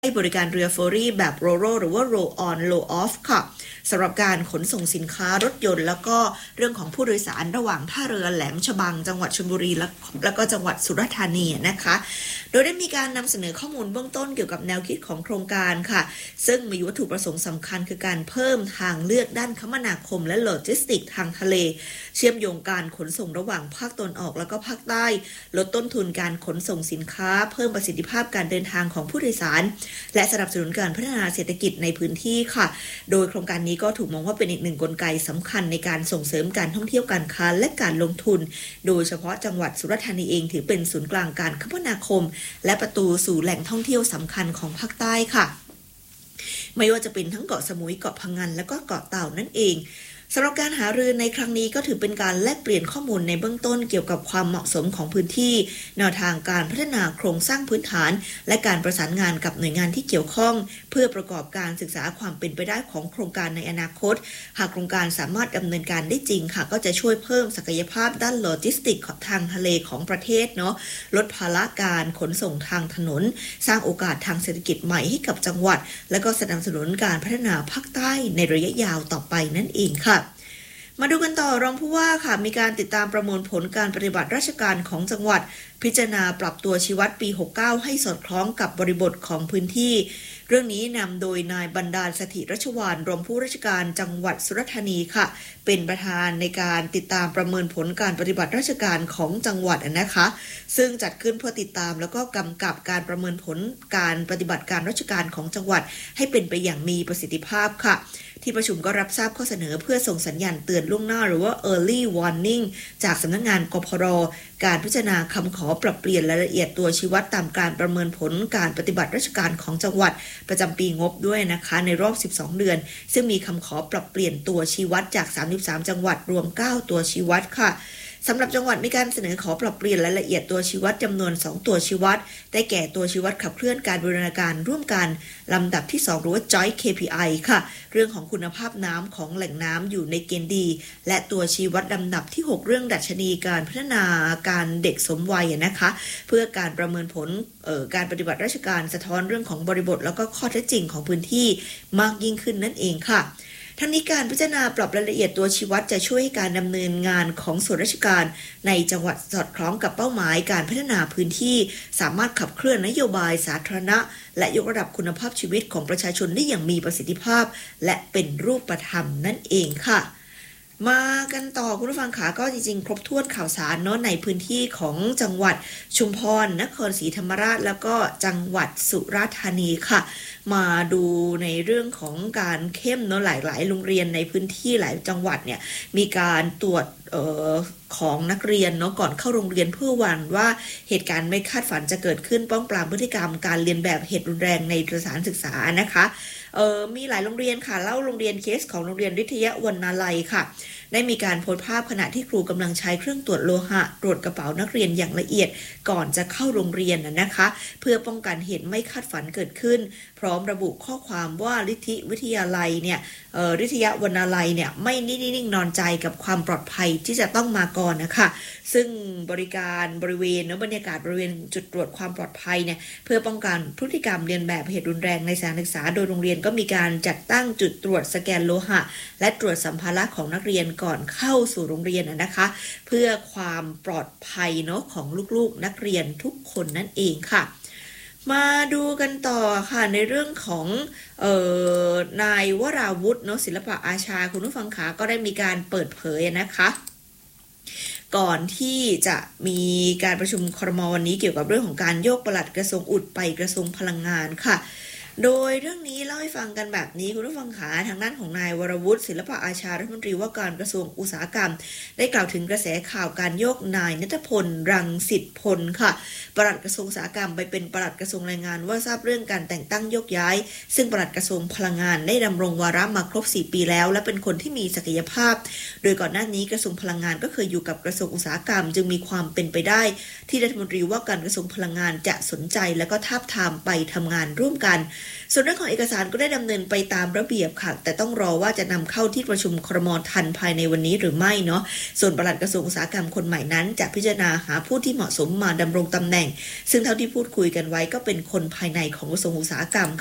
ให้บริการเรือเฟอร์รี่แบบโรโรหรือว่า roll on roll off ค่ะสำหรับการขนส่งสินค้ารถยนต์แล้วก็เรื่องของผู้โดยสารระหว่างท่าเรือแหลมฉบังจังหวัดชลบุรีแล้วก็จังหวัดสุราษฎร์ธานีนะคะโดยได้มีการนำเสนอข้อมูลเบื้องต้นเกี่ยวกับแนวคิดของโครงการค่ะซึ่งมีวัตถุประสงค์สำคัญคือการเพิ่มทางเลือกด้านคมนาคมและโลจิสติกทางทะเลเชื่อมโยงการขนส่งระหว่างภาคตะวันออกแล้วก็ภาคใต้ลดต้นทุนการขนส่งสินค้าเพิ่มประสิทธิภาพการเดินทางของผู้โดยสารและสนับสนุนการพัฒนาเศรษฐกิจในพื้นที่ค่ะโดยโครงการนี้ก็ถูกมองว่าเป็นอีกหนึ่งกลไกสำคัญในการส่งเสริมการท่องเที่ยวการค้าและการลงทุนโดยเฉพาะจังหวัดสุราษฎร์ธานีเองถือเป็นศูนย์กลางการคมนาคมและประตูสู่แหล่งท่องเที่ยวสำคัญของภาคใต้ค่ะไม่ว่าจะเป็นทั้งเกาะสมุยเกาะพะงันและก็เกาะเต่านั่นเองสำหรับการหารือในครั้งนี้ก็ถือเป็นการแลกเปลี่ยนข้อมูลในเบื้องต้นเกี่ยวกับความเหมาะสมของพื้นที่แนวทางการพัฒนาโครงสร้างพื้นฐานและการประสานงานกับหน่วยงานที่เกี่ยวข้องเพื่อประกอบการศึกษาความเป็นไปได้ของโครงการในอนาคตหากโครงการสามารถดำเนินการได้จริงค่ะก็จะช่วยเพิ่มศักยภาพด้านโลจิสติกทางทะเลของประเทศเนาะลดภาระการขนส่งทางถนนสร้างโอกาสทางเศรษฐกิจใหม่ให้กับจังหวัดและก็สนับสนุนการพัฒนาภาคใต้ในระยะยาวต่อไปนั่นเองค่ะมาดูกันต่อรองผู้ว่าค่ะมีการติดตามประมวลผลการปฏิบัติราชการของจังหวัดพิจารณาปรับตัวชีวัดปี69ให้สอดคล้องกับบริบทของพื้นที่เรื่องนี้นำโดยนายบรรดาลสถิรชวาลรองผู้ราชการจังหวัดสุราษฎร์ธานีค่ะเป็นประธานในการติดตามประเมินผลการปฏิบัติราชการของจังหวัดนะคะซึ่งจัดขึ้นเพื่อติดตามแล้วก็กำกับการประเมินผลการปฏิบัติการราชการของจังหวัดให้เป็นไปอย่างมีประสิทธิภาพค่ะที่ประชุมก็รับทราบข้อเสนอเพื่อส่งสัญญาณเตือนล่วงหน้าหรือว่า early warning จากสำนักงานกพร.การพิจารณาคำขอปรับเปลี่ยนรายละเอียดตัวชี้วัดตามการประเมินผลการปฏิบัติราชการของจังหวัดประจำปีงบด้วยนะคะในรอบ12เดือนซึ่งมีคำขอปรับเปลี่ยนตัวชี้วัดจาก33จังหวัดรวม9ตัวชี้วัดค่ะสำหรับจังหวัดมีการเสนอขอปรับเปลี่ยนรายละเอียดตัวชี้วัดจำนวน2ตัวชี้วัดได้แก่ตัวชี้วัดขับเคลื่อนการบูรณาการร่วมกันลำดับที่2หรือว่า Joint KPI ค่ะเรื่องของคุณภาพน้ำของแหล่งน้ำอยู่ในเกณฑ์ดีและตัวชี้วัดลำดับที่6เรื่องดัชนีการพัฒนาการเด็กสมวัยนะคะเพื่อการประเมินผลการปฏิบัติราชการสะท้อนเรื่องของบริบทแล้วก็ข้อเท็จจริงของพื้นที่มากยิ่งขึ้นนั่นเองค่ะทั้งนี้การพิจารณาปรับรายละเอียดตัวชี้วัดจะช่วยให้การดำเนินงานของส่วนราชการในจังหวัดสอดคล้องกับเป้าหมายการพัฒนาพื้นที่สามารถขับเคลื่อนนโยบายสาธารณะและยกระดับคุณภาพชีวิตของประชาชนได้อย่างมีประสิทธิภาพและเป็นรูปธรรมนั่นเองค่ะมากันต่อคุณผู้ฟังขาก็จริงๆครบถ้วนข่าวสารเนาะในพื้นที่ของจังหวัดชุมพรนครศรีธรรมราชแล้วก็จังหวัดสุราษฎร์ธานีค่ะมาดูในเรื่องของการเข้มเนาะหลายๆโรงเรียนในพื้นที่หลายจังหวัดเนี่ยมีการตรวจของนักเรียนเนาะก่อนเข้าโรงเรียนเพื่อหวั่นว่าเหตุการณ์ไม่คาดฝันจะเกิดขึ้นป้องปรามพฤติกรรมการเรียนแบบเหตุรุนแรงในสถานศึกษานะคะมีหลายโรงเรียนค่ะเล่าโรงเรียนเคสของโรงเรียนวิทยาวรรณาลัยค่ะได้มีการโพสต์ภาพขณะที่ครูกำลังใช้เครื่องตรวจโลหะตรวจกระเป๋านักเรียนอย่างละเอียดก่อนจะเข้าโรงเรียนนะคะเพื่อป้องกันเหตุไม่คาดฝันเกิดขึ้นพร้อมระบุข้อความว่าฤทธิวิทยาลัยเนี่ยฤทยาวรรณาลัยเนี่ยไม่นิ่งนอนใจกับความปลอดภัยที่จะต้องมาก่อนนะคะซึ่งบริการบริเวณบรรยากาศบริเวณจุดตรวจความปลอดภัยเนี่ยเพื่อป้องกันพฤติกรรมเรียนแบบเหตุรุนแรงในสถานศึกษาโดยโรงเรียนก็มีการจัดตั้งจุดตรวจสแกนโลหะและตรวจสัมภาระของนักเรียนก่อนเข้าสู่โรงเรียนนะคะเพื่อความปลอดภัยเนาะของลูกๆนักเรียนทุกคนนั่นเองค่ะมาดูกันต่อค่ะในเรื่องของนายวราวุฒิเนาะศิลปะอาชาคุณผู้ฟังขาก็ได้มีการเปิดเผยนะคะก่อนที่จะมีการประชุมครม.วันนี้เกี่ยวกับเรื่องของการโยกปลัดกระทรวงอุดไปกระทรวงพลังงานค่ะโดยเรื่องนี้เล่าให้ฟังกันแบบนี้คุณผู้ฟังขาทางด้านของนายวรวุฒิศิลปะอาชารัฐมนตรีว่าการกระทรวงอุตสาหกรรมได้กล่าวถึงกระแสข่าวการโยกนายณัฐพลรังสิตพลค่ะปลัดกระทรวงอุตสาหกรรมไปเป็นปลัดกระทรวงแรงงานว่าทราบเรื่องการแต่งตั้งโยกย้ายซึ่งปลัดกระทรวงพลังงานได้ดำรงวาระมาครบ4ปีแล้วและเป็นคนที่มีศักยภาพโดยก่อนหน้านี้กระทรวงพลังงานก็เคยอยู่กับกระทรวงอุตสาหกรรมจึงมีความเป็นไปได้ที่รัฐมนตรีว่าการกระทรวงพลังงานจะสนใจและก็ทาบทามไปทำงานร่วมกันส่วนเรื่องของเอกสารก็ได้ดำเนินไปตามระเบียบค่ะแต่ต้องรอว่าจะนำเข้าที่ประชุมครม.ทันภายในวันนี้หรือไม่เนาะส่วนปลัดกระทรวงอุตสาหกรรมคนใหม่นั้นจะพิจารณาหาผู้ที่เหมาะสมมาดำรงตำแหน่งซึ่งเท่าที่พูดคุยกันไว้ก็เป็นคนภายในของกระทรวงอุตสาหกรรม